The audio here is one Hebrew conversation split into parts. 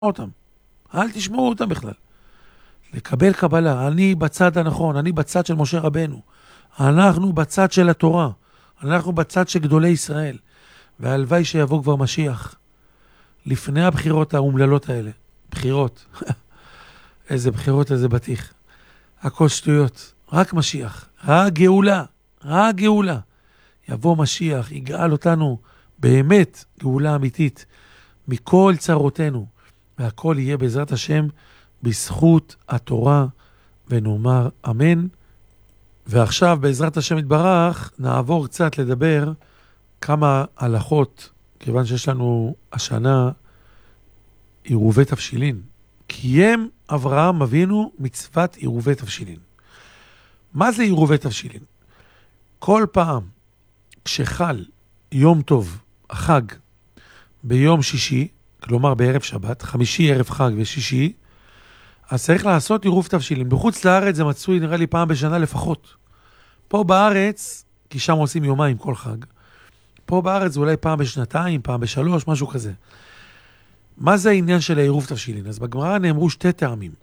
אותם. אל תשמעו אותם בכלל. לקבל קבלה. אני בצד הנכון, אני בצד של משה רבנו. אנחנו בצד של התורה. אנחנו בצד של גדולי ישראל. והלוואי שיבוא כבר משיח. לפני הבחירות האומללות האלה. בחירות. איזה בחירות, איזה בטיח. הכל שטויות. רק משיח. הגאולה. הגאולה. יבוא משיח, יגאל אותנו באמת גאולה אמיתית מכל צרותינו. והכל יהיה בעזרת השם בזכות התורה, ונאמר אמן. ועכשיו בעזרת השם יתברך נעבור קצת לדבר כמה הלכות, כיוון שיש לנו השנה עירובי תבשילין. קיים אברהם אבינו מצוות עירובי תבשילין. מה זה עירובי תבשילין? כל פעם כשחל יום טוב, החג, ביום שישי, כלומר בערב שבת, חמישי ערב חג ושישי, אז צריך לעשות עירוב תבשילין. בחוץ לארץ זה מצוי נראה לי פעם בשנה לפחות. פה בארץ, כי שם עושים יומיים כל חג, פה בארץ זה אולי פעם בשנתיים, פעם בשלוש, משהו כזה. מה זה העניין של העירוב תבשילין? אז בגמרא נאמרו שתי טעמים.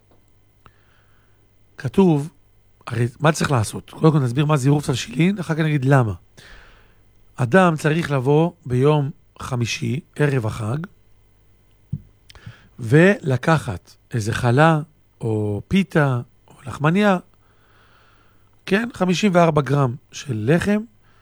כתוב, הרי מה צריך לעשות? קודם כל נסביר מה זה עירוב תבשילין, אחר כך נגיד למה. אדם צריך לבוא ביום חמישי, ערב החג, ולקחת איזה חלה, או פיתה, או לחמניה, כן, 54 גרם של לחם,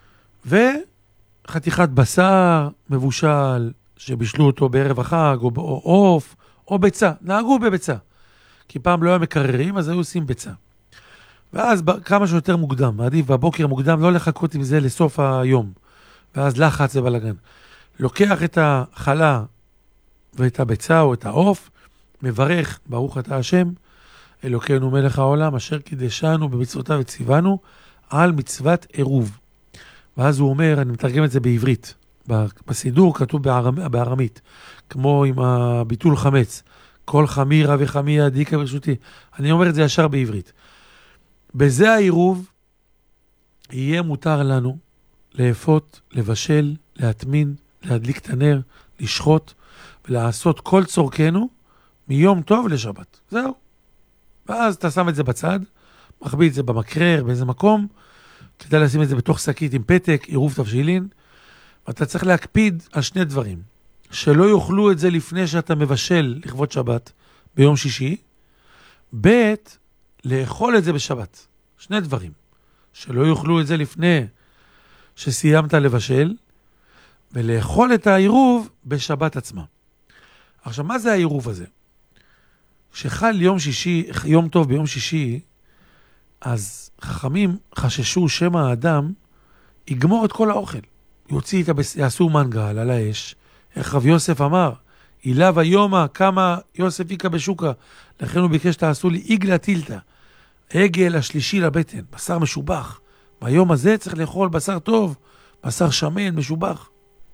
וחתיכת בשר מבושל, שבישלו אותו בערב החג, או עוף, או ביצה. נהגו בביצה. כי פעם לא היה מקררים, אז היו עושים ביצה. ואז כמה שיותר מוקדם, עדיף בבוקר מוקדם, לא לחכות עם זה לסוף היום. ואז לחץ ובלגן. לוקח את החלה ואת הביצה או את העוף, מברך, ברוך אתה השם, אלוקינו מלך העולם, אשר קידשנו במצוותיו וציוונו, על מצוות עירוב. ואז הוא אומר, אני מתרגם את זה בעברית, בסידור כתוב בארמית, כמו עם הביטול חמץ, כל חמירה וחמיה דיקה ברשותי. אני אומר את זה ישר בעברית. בזה העירוב יהיה מותר לנו לאפות, לבשל, להטמין, להדליק את הנר, לשחוט ולעשות כל צורכנו מיום טוב לשבת. זהו. ואז אתה שם את זה בצד, מחביא את זה במקרר, באיזה מקום, כדאי לשים את זה בתוך שקית עם פתק, עירוב תבשילין, ואתה צריך להקפיד על שני דברים. שלא יאכלו את זה לפני שאתה מבשל לכבוד שבת ביום שישי, ב' לאכול את זה בשבת. שני דברים. שלא יאכלו את זה לפני שסיימת לבשל, ולאכול את העירוב בשבת עצמה. עכשיו, מה זה העירוב הזה? כשחל יום שישי, יום טוב ביום שישי, אז חכמים חששו שמא האדם יגמור את כל האוכל. יעשו מנגל על האש. איך רב יוסף אמר, אילה ויומא כמה יוסף יקה בשוקה, לכן הוא ביקש תעשו לי עגלה טילתא, עגל השלישי לבטן, בשר משובח. ביום הזה צריך לאכול בשר טוב, בשר שמן, משובח.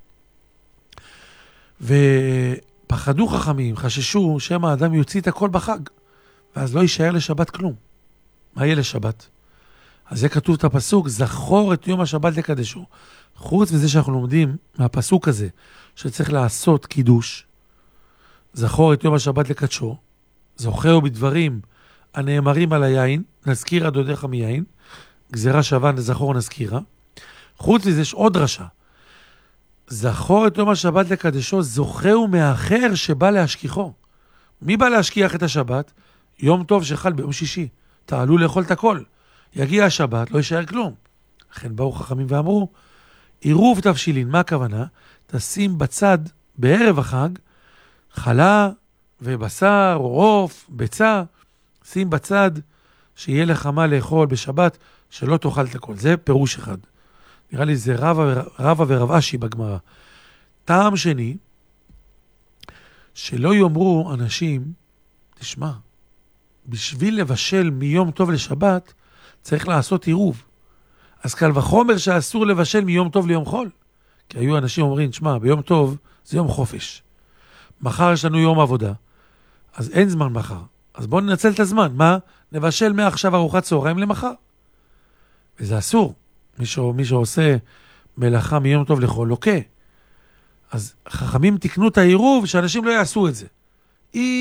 ופחדו חכמים, חששו שמא האדם יוציא את הכל בחג, ואז לא יישאר לשבת כלום. מה יהיה לשבת? אז זה כתוב את הפסוק, זכור את יום השבת לקדשו. חוץ מזה שאנחנו לומדים מהפסוק הזה, שצריך לעשות קידוש, זכור את יום השבת לקדשו, זוכרו בדברים הנאמרים על היין, נזכירה דודיך מיין, גזירה שווה זכור נזכירה. חוץ מזה יש עוד דרשה, זכור את יום השבת לקדשו, זוכרו מאחר שבא להשכיחו. מי בא להשכיח את השבת? יום טוב שחל ביום שישי. תעלו לאכול את הכל. יגיע השבת, לא יישאר כלום. לכן באו חכמים ואמרו, עירוב תבשילין, מה הכוונה? תשים בצד בערב החג, חלה ובשר או עוף, ביצה, שים בצד שיהיה לך מה לאכול בשבת, שלא תאכל את הכל. זה פירוש אחד. נראה לי זה רבא ורב אשי בגמרא. טעם שני, שלא יאמרו אנשים, תשמע, בשביל לבשל מיום טוב לשבת, צריך לעשות עירוב. אז קל וחומר שאסור לבשל מיום טוב ליום חול. כי היו אנשים אומרים, תשמע, ביום טוב זה יום חופש. מחר יש לנו יום עבודה, אז אין זמן מחר. אז בואו ננצל את הזמן. מה? נבשל מעכשיו ארוחת צהריים למחר. וזה אסור. מי שעושה מלאכה מיום טוב לחול, לוקה. אז חכמים תקנו את העירוב שאנשים לא יעשו את זה. היא